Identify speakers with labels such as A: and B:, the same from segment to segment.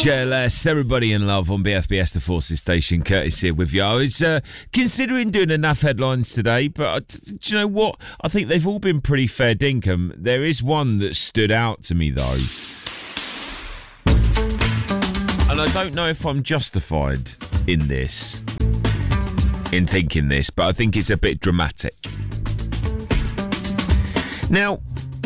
A: JLS, everybody in love on BFBS, the Forces Station. Curtis here with you. I was considering doing enough headlines today, but do you know what? I think they've all been pretty fair dinkum. There is one that stood out to me, though. And I don't know if I'm justified in thinking this, but I think it's a bit dramatic. Now,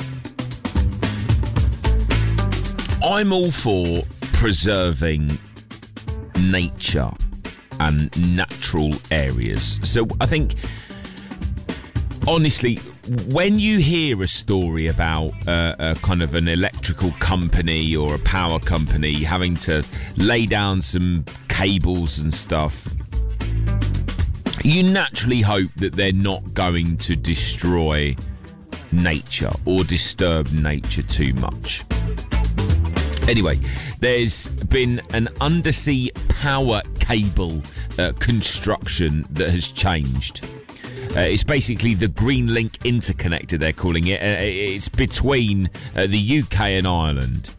A: I'm all for preserving nature and natural areas. So I think, honestly, when you hear a story about a kind of an electrical company or a power company having to lay down some cables and stuff, you naturally hope that they're not going to destroy nature or disturb nature too much. Anyway, there's been an undersea power cable construction that has changed. It's basically the Green Link Interconnector, they're calling it. It's between the UK and Ireland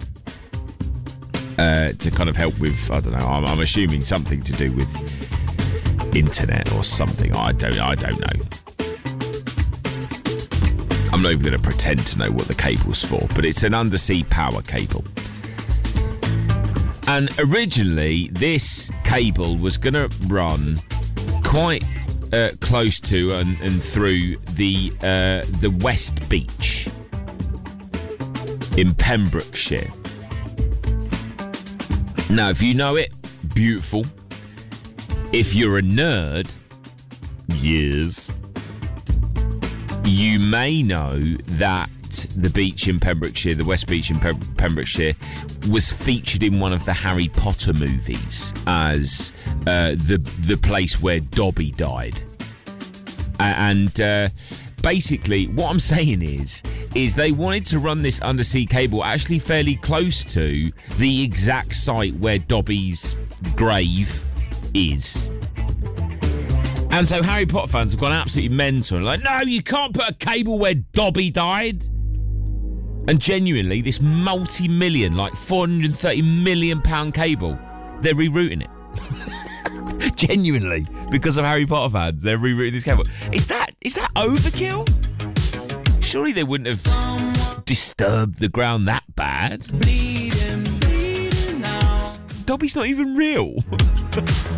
A: to kind of help with, I don't know, I'm assuming something to do with internet or something. I don't know. I'm not even going to pretend to know what the cable's for, but it's an undersea power cable. And originally, this cable was going to run quite close to and through the West Beach in Pembrokeshire. Now, if you know it, beautiful. If you're a nerd, yes, you may know that the beach in Pembrokeshire, the West Beach in Pembrokeshire, was featured in one of the Harry Potter movies as the place where Dobby died. And basically, what I'm saying is they wanted to run this undersea cable actually fairly close to the exact site where Dobby's grave is. And so Harry Potter fans have gone absolutely mental. Like, no, you can't put a cable where Dobby died. And genuinely, this multi-million, like £430 million cable, they're rerouting it. Genuinely, because of Harry Potter fans, they're rerouting this cable. Is that overkill? Surely they wouldn't have disturbed the ground that bad. Bleeding now. Dobby's not even real.